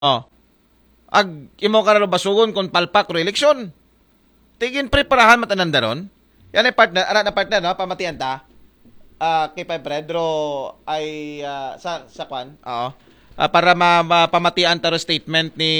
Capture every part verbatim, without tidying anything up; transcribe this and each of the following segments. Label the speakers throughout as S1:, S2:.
S1: Oh. Ag imo ka na basugon kung palpak ro eleksyon. Tigin preparahan matananda ron. Yan ay partner, ara na partner no, pamatian ta. Ah, uh, kay Pedro ay uh, sa sa kwan. Oo. Uh, para ma, mapamatian ta ro statement ni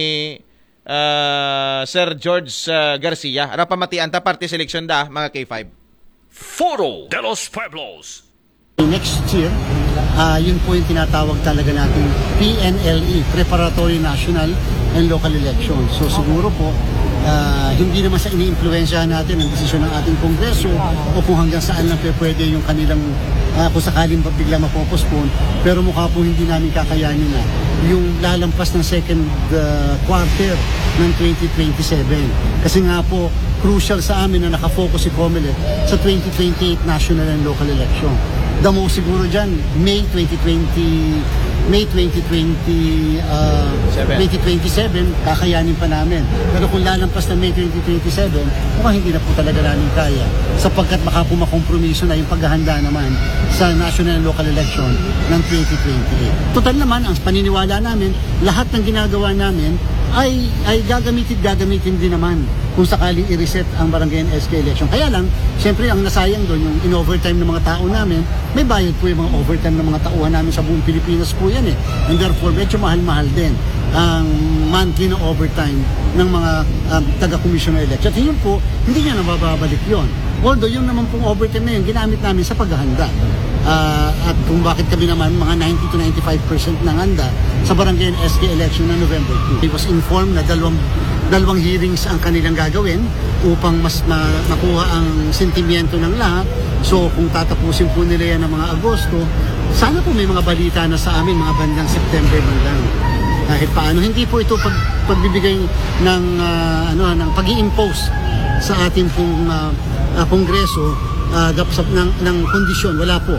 S1: uh, Sir George uh, Garcia. Ara pamatian ta parte seleksyon da mga K five.
S2: Foro de los Pueblos.
S3: Next year, uh, yun po yung tinatawag talaga natin P N L E, Preparatory National and Local Elections. So siguro po, uh, hindi naman sa iniimpluwensyahan natin ang desisyon ng ating Kongreso o kung hanggang saan lang pwede yung kanilang, uh, kung sakaling bigla mapopospone, pero mukha po hindi namin kakayanin na yung lalampas ng second uh, quarter ng twenty twenty-seven. Kasi nga po, crucial sa amin na nakafocus si COMELEC sa twenty twenty-eight national and local election. Damo siguro dyan, May twenty twenty, May twenty twenty, uh, twenty twenty-seven, kakayanin pa namin. Pero kung lalampas na May twenty twenty-seven, mukhang hindi na po talaga namin kaya. Sapagkat baka po makompromiso na yung paghahanda naman sa national and local election ng twenty twenty-eight. Total naman, ang paniniwala namin, lahat ng ginagawa namin ay ay gagamitin gagamitin din naman kung sakaling i-reset ang barangay and S K election. Kaya lang, siyempre ang nasayang doon yung in-overtime ng mga tao namin, may bayad po yung mga overtime ng mga tauhan namin sa buong Pilipinas po yan eh. And therefore, medyo mahal-mahal din ang monthly na overtime ng mga um, taga-commission na election. At yun po, hindi niya nabababalik yun. Although yung naman pong overtime na yun, ginamit namin sa paghahanda. Uh, at kung bakit kami naman mga ninety to ninety-five percent ng handa sa barangay and S K election na November two. He was informed na dalawang, dalawang hearings ang kanilang gagawin upang mas ma makuha ang sentimiento ng lahat. So kung tatapusin po nila yan ng mga Agosto, sana po may mga balita na sa amin mga bandang September man lang. Kahit paano, hindi po ito pag, pagbibigay ng, uh, ano, ng pag-i-impose sa ating pong uh, uh, Kongreso uh, ng, ng kondisyon. Wala po.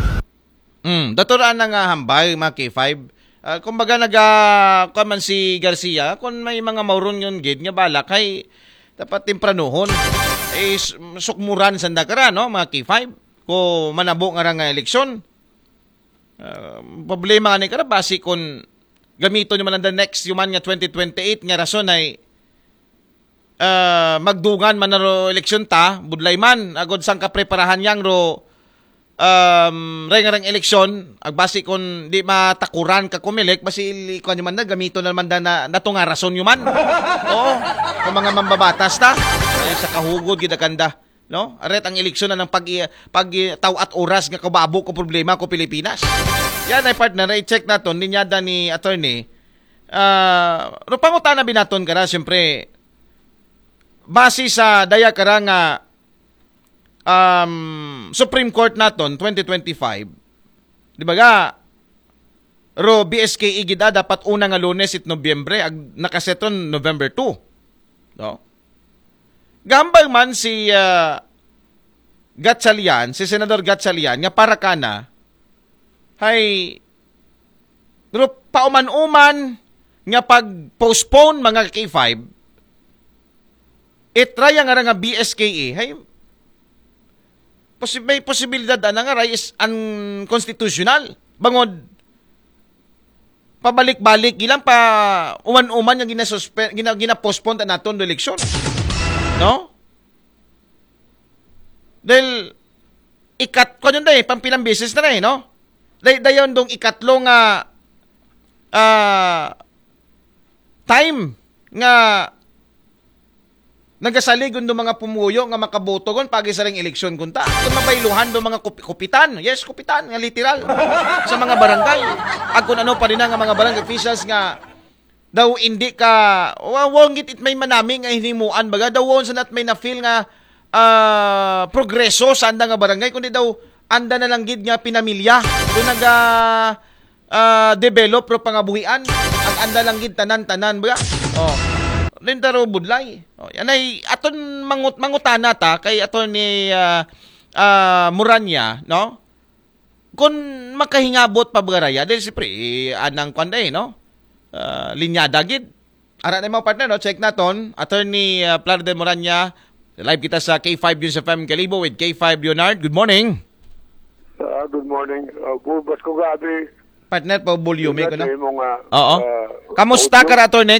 S1: Mm, datoraan na nga hambay, mga K five. Uh, kumbaga nag-comment si Garcia, kung may mga mauron yun, gid nga balak, ay dapat timpranuhon. Eh, sukmuran sa dakara, no, mga K five. Kung manabo nga nga eleksyon. Uh, problema nga ni Karabasi, kung gamito nyo man ang the next human nga twenty twenty-eight nga rason ay uh, magdugan man na ro eleksyon ta, budlay man, agod sang kapreparahan yang ro um, reng-reng eleksyon, agbasi kung di matakuran ka COMELEC, basi kung nyo man na, gamito na naman na nato nga rason nyo man. Oo, kung mga mambabatas ta, ay sa kahugod, gidaganda. No? Aret ang eleksyon na ng pag, pag taw at oras nga kababo ko problema ko Pilipinas. Yan ay partner, i-check naton ninyada ni attorney. Uh, no pangutan na binaton kara, siyempre, base sa daya kara nga um, Supreme Court naton twenty twenty-five, di ba ga, ro B S K I gida dapat una nga Lunes it Nobyembre, ag nakaseton November two. No? Gambal man si uh, Gatchalian, si Senador Gatchalian, nga para kana, hay, pero pauman-uman, nga pag-postpone mga K five, itraya nga nga B S K A, hay, posi may posibilidad na nga is unconstitutional. Bangod, pabalik-balik, gilang pa uman-uman yung gina-postpone na naton do eleksyon. No? Dahil, ikat ko yun na eh, pampilang beses na na eh, no? Dahil dayon dong ikatlo nga uh, time nga nagasaligon do mga pumuyo nga makaboto gon pagi sa ring eleksyon kunta. Kung mabailuhan do mga kup kupitan, yes, kupitan nga literal sa mga barangay. Ag kung ano pa rin nga mga barangay officials nga daw hindi ka wawangit it may manami nga hinimuan baga daw won sa nat may na feel nga uh, progreso sa anda nga barangay kundi daw anda na lang gid nga pinamilya do naga uh, develop pro pangabuhian ang anda lang gid tanan-tanan baga oh lintaro budlay oh yan ay aton mangut mangutana ta kay aton ni uh, uh, Muranya no kun makahingabot pa bagaraya dahil siyempre eh, anang kwanday no Uh, linya dagid. Ara na mga partner, no? Check naton. Attorney uh, Plano de Moranya. Live kita sa K five News F M Kalibo with K five Leonard. Good morning.
S4: Uh, good morning. Uh, Bulbas ko gabi.
S1: partner pa volume ko na.
S4: Yung nga,
S1: Oo.
S4: ah,
S1: Kamusta
S4: audio.
S1: ka, attorney?